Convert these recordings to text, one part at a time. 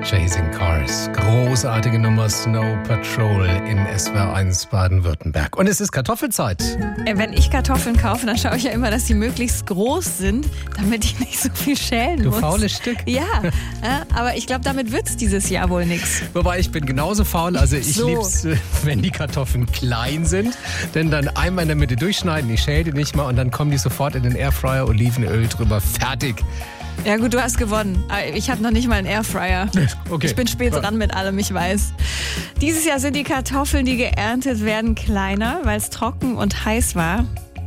Chasing Cars. Großartige Nummer Snow Patrol in SWR 1 Baden-Württemberg. Und es ist Kartoffelzeit. Wenn ich Kartoffeln kaufe, dann schaue ich ja immer, dass die möglichst groß sind, damit ich nicht so viel schälen muss. Du faules Stück. Ja, aber ich glaube, damit wird es dieses Jahr wohl nichts. Wobei, ich bin genauso faul. Also ich lieb's, wenn die Kartoffeln klein sind. Denn dann einmal in der Mitte durchschneiden, ich schäle die nicht mal und dann kommen die sofort in den Airfryer, Olivenöl drüber, fertig. Ja gut, du hast gewonnen. Ich habe noch nicht mal einen Airfryer. Okay. Ich bin spät dran mit allem, ich weiß. Dieses Jahr sind die Kartoffeln, die geerntet werden, kleiner, weil es trocken und heiß war.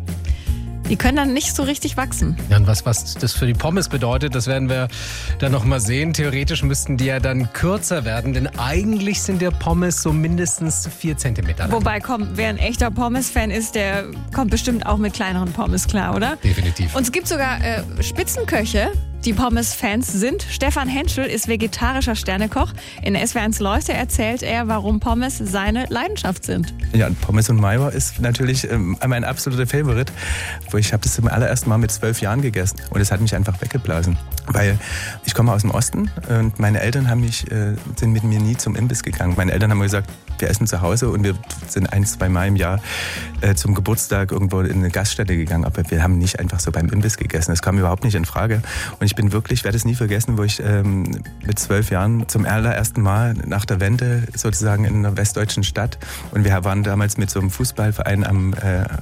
Die können dann nicht so richtig wachsen. Ja, und was das für die Pommes bedeutet, das werden wir dann noch mal sehen. Theoretisch müssten die ja dann kürzer werden, denn eigentlich sind der Pommes so mindestens 4 cm lang. Wobei, wer ein echter Pommes-Fan ist, der kommt bestimmt auch mit kleineren Pommes klar, oder? Definitiv. Und es gibt sogar Spitzenköche, die Pommes-Fans sind. Stefan Henschel ist vegetarischer Sternekoch. In SWR 1 Leute erzählt er, warum Pommes seine Leidenschaft sind. Ja, Pommes und Mayo ist natürlich mein absoluter Favorit. Ich habe das zum allerersten Mal mit 12 Jahren gegessen und es hat mich einfach weggeblasen. Weil ich komme aus dem Osten und meine Eltern sind mit mir nie zum Imbiss gegangen. Meine Eltern haben mir gesagt, wir essen zu Hause und wir sind 1-2 Mal im Jahr zum Geburtstag irgendwo in eine Gaststätte gegangen. Aber wir haben nicht einfach so beim Imbiss gegessen. Das kam überhaupt nicht in Frage. Und ich werde es nie vergessen, wo ich mit 12 Jahren zum allerersten Mal nach der Wende sozusagen in einer westdeutschen Stadt und wir waren damals mit so einem Fußballverein am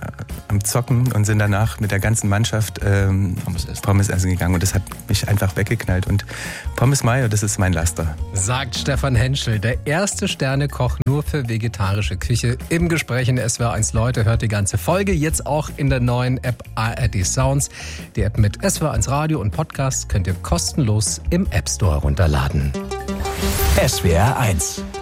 Zocken und sind danach mit der ganzen Mannschaft Pommes essen gegangen und das hat mich einfach weggeknallt und Pommes Mayo, das ist mein Laster. Sagt Stefan Henschel, der erste Sternekoch nur für vegetarische Küche, im Gespräch in SWR 1 Leute. Hört die ganze Folge jetzt auch in der neuen App ARD Sounds. Die App mit SWR 1 Radio und Podcast könnt ihr kostenlos im App Store runterladen. SWR 1